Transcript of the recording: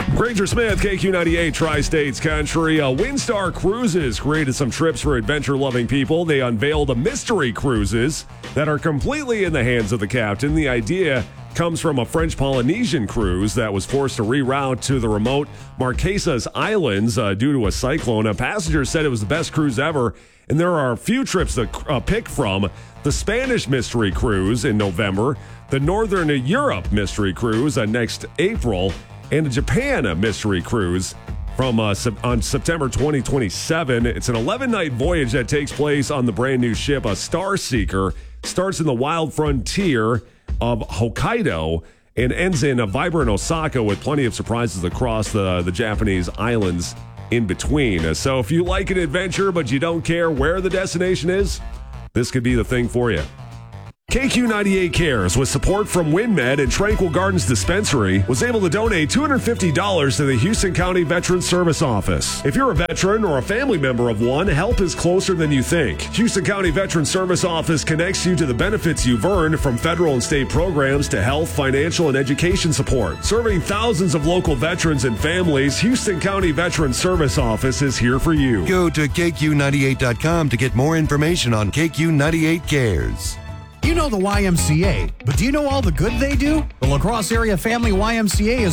Granger Smith, KQ98 Tri-States Country. Windstar Cruises created some trips for adventure-loving people. They unveiled a mystery cruises that are completely in the hands of the captain. The idea comes from a French Polynesian cruise that was forced to reroute to the remote Marquesas Islands due to a cyclone. A passenger said it was the best cruise ever, and there are a few trips to pick from. The Spanish Mystery Cruise in November, the Northern Europe Mystery Cruise next April, and the Japan Mystery Cruise from on September 2027. It's an 11-night voyage that takes place on the brand new ship, a Star Seeker. Starts in the wild frontier of Hokkaido and ends in a vibrant Osaka with plenty of surprises across the Japanese islands in between. So if you like an adventure but you don't care where the destination is, this could be the thing for you. KQ98 Cares, with support from WinMed and Tranquil Gardens Dispensary, was able to donate $250 to the Houston County Veterans Service Office. If you're a veteran or a family member of one, help is closer than you think. Houston County Veterans Service Office connects you to the benefits you've earned, from federal and state programs to health, financial, and education support. Serving thousands of local veterans and families, Houston County Veterans Service Office is here for you. Go to KQ98.com to get more information on KQ98 Cares. You know the YMCA, but do you know all the good they do? The La Crosse Area Family YMCA is